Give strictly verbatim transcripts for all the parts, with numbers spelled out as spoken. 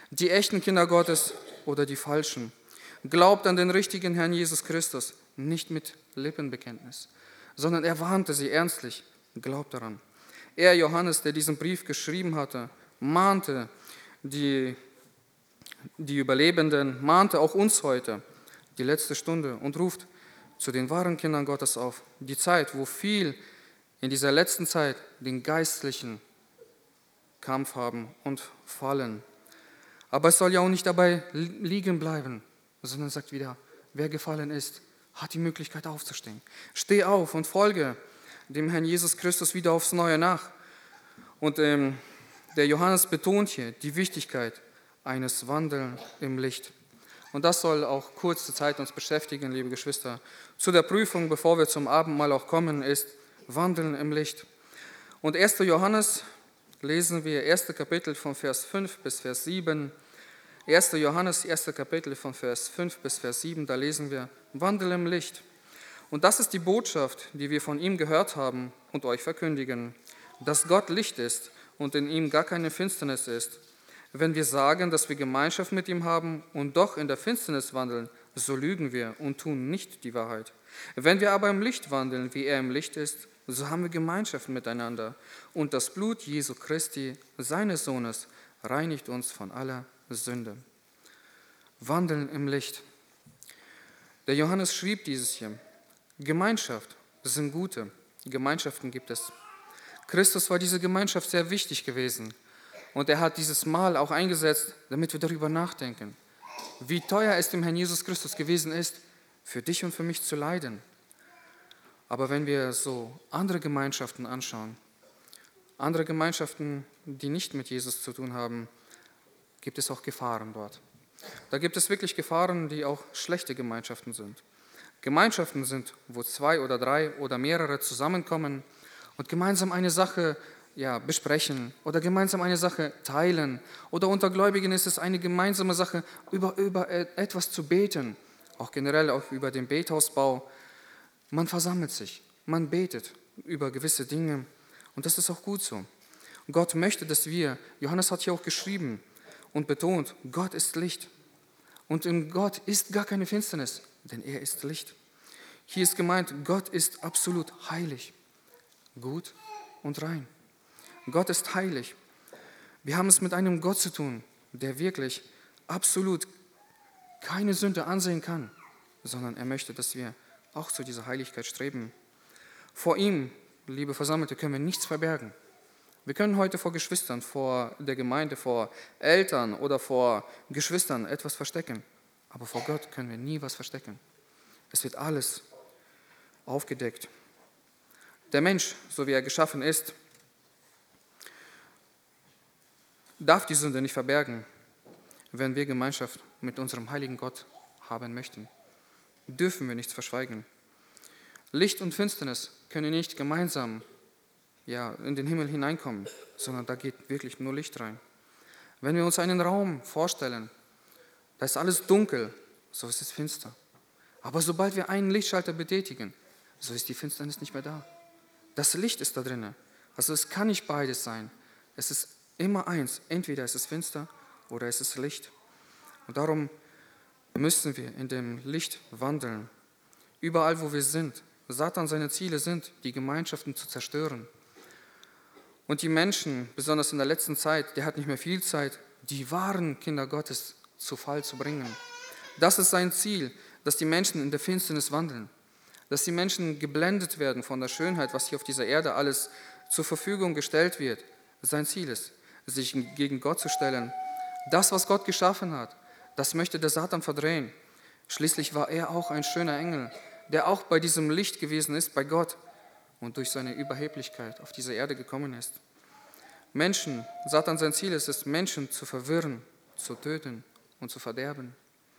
Die echten Kinder Gottes oder die falschen. Glaubt an den richtigen Herrn Jesus Christus, nicht mit Lippenbekenntnis, sondern er warnte sie ernstlich, glaubt daran. Er, Johannes, der diesen Brief geschrieben hatte, mahnte die, die Überlebenden, mahnte auch uns heute, die letzte Stunde, und ruft zu den wahren Kindern Gottes auf. Die Zeit, wo viel in dieser letzten Zeit den geistlichen Kampf haben und fallen. Aber es soll ja auch nicht dabei liegen bleiben, sondern sagt wieder, wer gefallen ist, hat die Möglichkeit aufzustehen. Steh auf und folge dem Herrn Jesus Christus wieder aufs Neue nach. Und ähm, der Johannes betont hier die Wichtigkeit eines Wandelns im Licht. Und das soll auch kurze Zeit uns beschäftigen, liebe Geschwister. Zu der Prüfung, bevor wir zum Abendmahl auch kommen, ist Wandeln im Licht. Und erster Johannes lesen wir, erste Kapitel von Vers fünf bis Vers sieben. erster Johannes, erste Kapitel von Vers fünf bis Vers sieben, da lesen wir, Wandel im Licht. Und das ist die Botschaft, die wir von ihm gehört haben und euch verkündigen, dass Gott Licht ist und in ihm gar keine Finsternis ist. Wenn wir sagen, dass wir Gemeinschaft mit ihm haben und doch in der Finsternis wandeln, so lügen wir und tun nicht die Wahrheit. Wenn wir aber im Licht wandeln, wie er im Licht ist, so haben wir Gemeinschaft miteinander. Und das Blut Jesu Christi, seines Sohnes, reinigt uns von aller Sünde. Wandeln im Licht. Der Johannes schrieb dieses hier. Gemeinschaft sind gute. Gemeinschaften gibt es. Christus war diese Gemeinschaft sehr wichtig gewesen. Und er hat dieses Mahl auch eingesetzt, damit wir darüber nachdenken, wie teuer es dem Herrn Jesus Christus gewesen ist, für dich und für mich zu leiden. Aber wenn wir so andere Gemeinschaften anschauen, andere Gemeinschaften, die nicht mit Jesus zu tun haben, gibt es auch Gefahren dort. Da gibt es wirklich Gefahren, die auch schlechte Gemeinschaften sind. Gemeinschaften sind, wo zwei oder drei oder mehrere zusammenkommen und gemeinsam eine Sache ja, besprechen oder gemeinsam eine Sache teilen. Oder unter Gläubigen ist es eine gemeinsame Sache, über, über etwas zu beten, auch generell auch über den Bethausbau. Man versammelt sich, man betet über gewisse Dinge und das ist auch gut so. Gott möchte, dass wir, Johannes hat hier auch geschrieben und betont, Gott ist Licht und in Gott ist gar keine Finsternis, denn er ist Licht. Hier ist gemeint, Gott ist absolut heilig, gut und rein. Gott ist heilig. Wir haben es mit einem Gott zu tun, der wirklich absolut keine Sünde ansehen kann, sondern er möchte, dass wir auch zu dieser Heiligkeit streben. Vor ihm, liebe Versammelte, können wir nichts verbergen. Wir können heute vor Geschwistern, vor der Gemeinde, vor Eltern oder vor Geschwistern etwas verstecken, aber vor Gott können wir nie was verstecken. Es wird alles aufgedeckt. Der Mensch, so wie er geschaffen ist, darf die Sünde nicht verbergen, wenn wir Gemeinschaft mit unserem heiligen Gott haben möchten. Dürfen wir nichts verschweigen. Licht und Finsternis können nicht gemeinsam ja, in den Himmel hineinkommen, sondern da geht wirklich nur Licht rein. Wenn wir uns einen Raum vorstellen, da ist alles dunkel, so ist es finster. Aber sobald wir einen Lichtschalter betätigen, so ist die Finsternis nicht mehr da. Das Licht ist da drin. Also es kann nicht beides sein. Es ist immer eins, entweder ist es finster oder es ist Licht. Und darum müssen wir in dem Licht wandeln. Überall, wo wir sind. Satan, seine Ziele sind, die Gemeinschaften zu zerstören. Und die Menschen, besonders in der letzten Zeit, der hat nicht mehr viel Zeit, die wahren Kinder Gottes zu Fall zu bringen. Das ist sein Ziel, dass die Menschen in der Finsternis wandeln. Dass die Menschen geblendet werden von der Schönheit, was hier auf dieser Erde alles zur Verfügung gestellt wird. Sein Ziel ist, sich gegen Gott zu stellen. Das, was Gott geschaffen hat, das möchte der Satan verdrehen. Schließlich war er auch ein schöner Engel, der auch bei diesem Licht gewesen ist, bei Gott und durch seine Überheblichkeit auf diese Erde gekommen ist. Menschen, Satan, sein Ziel ist es, Menschen zu verwirren, zu töten und zu verderben.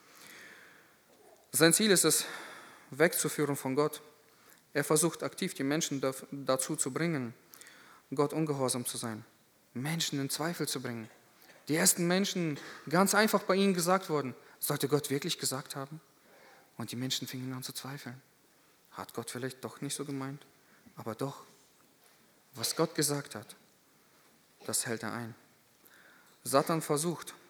Sein Ziel ist es, wegzuführen von Gott. Er versucht aktiv, die Menschen dazu zu bringen, Gott ungehorsam zu sein, Menschen in Zweifel zu bringen. Die ersten Menschen, ganz einfach bei ihnen gesagt worden, sollte Gott wirklich gesagt haben? Und die Menschen fingen an zu zweifeln. Hat Gott vielleicht doch nicht so gemeint? Aber doch, was Gott gesagt hat, das hält er ein. Satan versucht,